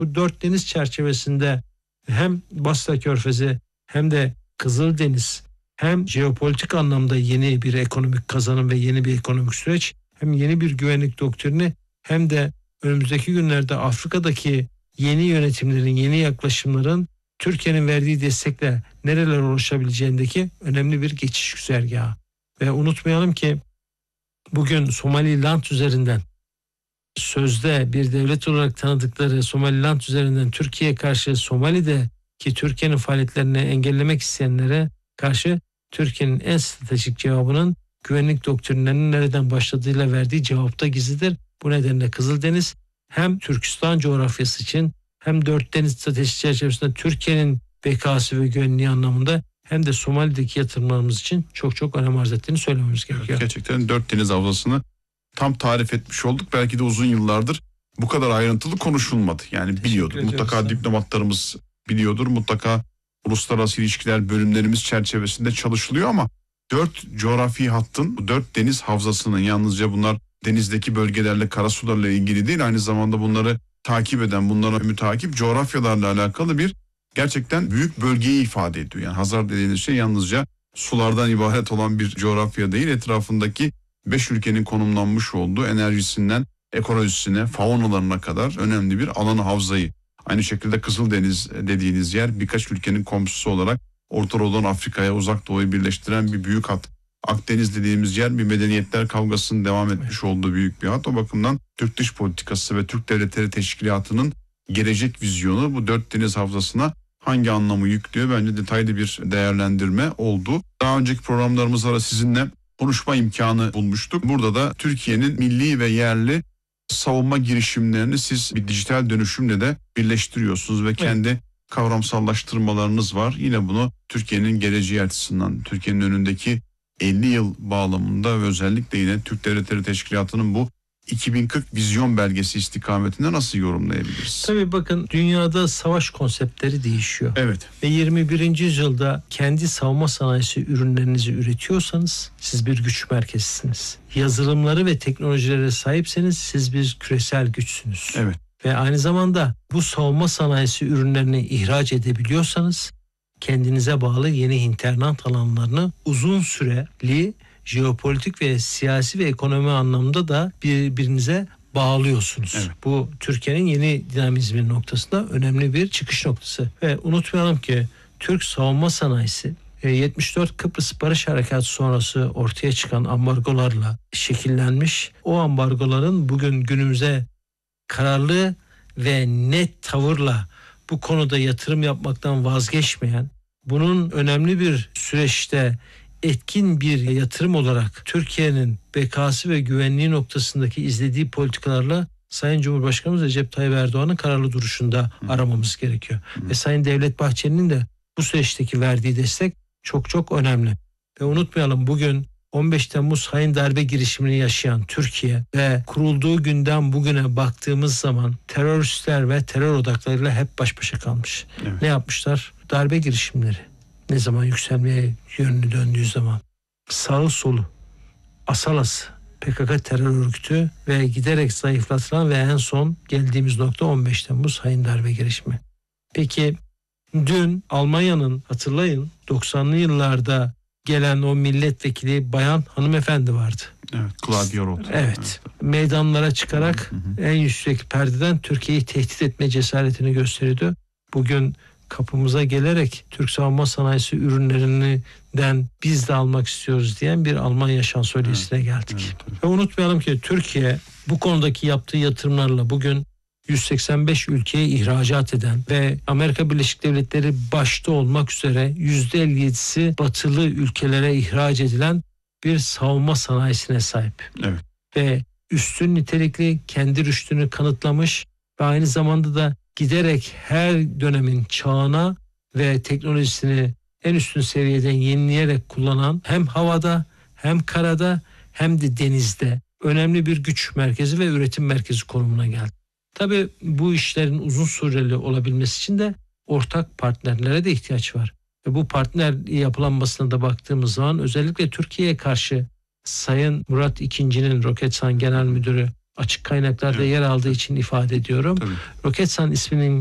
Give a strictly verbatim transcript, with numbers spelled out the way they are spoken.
Bu dört deniz çerçevesinde hem Basra Körfezi hem de Kızıldeniz hem jeopolitik anlamda yeni bir ekonomik kazanım ve yeni bir ekonomik süreç, hem yeni bir güvenlik doktrini, hem de önümüzdeki günlerde Afrika'daki yeni yönetimlerin, yeni yaklaşımların Türkiye'nin verdiği destekle nereler ulaşabileceğindeki önemli bir geçiş güzergahı. Ve unutmayalım ki bugün Somaliland üzerinden, sözde bir devlet olarak tanıdıkları Somaliland üzerinden Türkiye'ye karşı, Somali'deki Türkiye'nin faaliyetlerini engellemek isteyenlere karşı Türkiye'nin en stratejik cevabının güvenlik doktrinlerinin nereden başladığıyla verdiği cevapta gizlidir. Bu nedenle Kızıldeniz hem Türkistan coğrafyası için hem dört deniz stratejisi çerçevesinde Türkiye'nin bekası ve güvenliği anlamında hem de Somali'deki yatırımlarımız için çok çok önem arz ettiğini söylememiz gerekiyor. Evet, gerçekten dört deniz havzasını tam tarif etmiş olduk. Belki de uzun yıllardır bu kadar ayrıntılı konuşulmadı. Yani biliyordur. Mutlaka diplomatlarımız biliyordur. Mutlaka uluslararası ilişkiler bölümlerimiz çerçevesinde çalışılıyor ama dört coğrafi hattın, bu dört deniz havzasının, yalnızca bunlar denizdeki bölgelerle, karasularla ilgili değil, aynı zamanda bunları takip eden, bunlara mütakip coğrafyalarla alakalı bir gerçekten büyük bölgeyi ifade ediyor. Yani Hazar dediğiniz şey yalnızca sulardan ibaret olan bir coğrafya değil, etrafındaki beş ülkenin konumlanmış olduğu enerjisinden ekolojisine, faunalarına kadar önemli bir alanı, havzayı. Aynı şekilde Kızıldeniz dediğiniz yer birkaç ülkenin komşusu olarak Orta Doğu'dan Afrika'ya, Uzak Doğu'yu birleştiren bir büyük hat. Akdeniz dediğimiz yer bir medeniyetler kavgasının devam etmiş olduğu büyük bir hat. O bakımdan Türk dış politikası ve Türk Devletleri Teşkilatı'nın gelecek vizyonu bu dört deniz havzasına hangi anlamı yüklüyor? Bence detaylı bir değerlendirme oldu. Daha önceki programlarımızda sizinle konuşma imkanı bulmuştuk. Burada da Türkiye'nin milli ve yerli savunma girişimlerini siz bir dijital dönüşümle de birleştiriyorsunuz ve evet, kendi kavramsallaştırmalarınız var. Yine bunu Türkiye'nin geleceği açısından, Türkiye'nin önündeki elli yıl bağlamında ve özellikle yine Türk Devletleri Teşkilatı'nın bu iki bin kırk vizyon belgesi istikametinde nasıl yorumlayabiliriz? Tabii bakın, dünyada savaş konseptleri değişiyor. Evet. Ve yirmi birinci yüzyılda kendi savunma sanayisi ürünlerinizi üretiyorsanız siz bir güç merkezisiniz. Yazılımları ve teknolojilere sahipseniz siz bir küresel güçsünüz. Evet. Ve aynı zamanda bu savunma sanayisi ürünlerini ihraç edebiliyorsanız kendinize bağlı yeni hinterland alanlarını uzun süreli jeopolitik ve siyasi ve ekonomi anlamda da birbirinize bağlıyorsunuz. Evet. Bu Türkiye'nin yeni dinamizmin noktasında önemli bir çıkış noktası. Ve unutmayalım ki Türk savunma sanayisi yetmiş dört Kıbrıs Barış Harekatı sonrası ortaya çıkan ambargolarla şekillenmiş. O ambargoların bugün günümüze kararlı ve net tavırla bu konuda yatırım yapmaktan vazgeçmeyen, bunun önemli bir süreçte etkin bir yatırım olarak Türkiye'nin bekası ve güvenliği noktasındaki izlediği politikalarla Sayın Cumhurbaşkanımız Recep Tayyip Erdoğan'ın kararlı duruşunda Hı. aramamız gerekiyor. Hı. Ve Sayın Devlet Bahçeli'nin de bu süreçteki verdiği destek çok çok önemli. Ve unutmayalım, bugün on beş Temmuz hain darbe girişimini yaşayan Türkiye ve kurulduğu günden bugüne baktığımız zaman teröristler ve terör odaklarıyla hep baş başa kalmış. Evet. Ne yapmışlar? Darbe girişimleri ne zaman yükselmeye yönlü döndüğü zaman sağı solu, asalası P K K terör örgütü ve giderek zayıflatılan ve en son geldiğimiz nokta on beş Temmuz hain darbe girişimi. Peki dün Almanya'nın, hatırlayın, doksanlı yıllarda gelen o milletvekili bayan hanımefendi vardı. Evet, Claudia Roth. Evet, evet. Meydanlara çıkarak hı hı. en yüksek perdeden Türkiye'yi tehdit etme cesaretini gösteriyordu. Bugün kapımıza gelerek Türk savunma sanayisi ürünlerinden biz de almak istiyoruz diyen bir Almanya şansölyesine evet, geldik. Evet, evet. Ve unutmayalım ki Türkiye bu konudaki yaptığı yatırımlarla bugün yüz seksen beş ülkeye ihracat eden ve Amerika Birleşik Devletleri başta olmak üzere yüzde elli yedisi batılı ülkelere ihraç edilen bir savunma sanayisine sahip. Evet. Ve üstün nitelikli, kendi rüştünü kanıtlamış ve aynı zamanda da giderek her dönemin çağına ve teknolojisini en üstün seviyeden yenileyerek kullanan, hem havada hem karada hem de denizde önemli bir güç merkezi ve üretim merkezi konumuna geldi. Tabii bu işlerin uzun süreli olabilmesi için de ortak partnerlere de ihtiyaç var. Ve bu partner yapılanmasına da baktığımız zaman özellikle Türkiye'ye karşı Sayın Murat ikincinin Roketsan Genel Müdürü açık kaynaklarda Evet. yer aldığı için ifade ediyorum. Tabii. Roketsan isminin